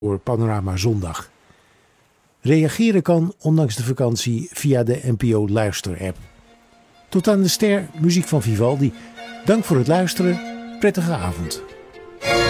voor Panorama Zondag. Reageren kan, ondanks de vakantie, via de NPO Luister-app. Tot aan de ster, muziek van Vivaldi. Dank voor het luisteren. Prettige avond.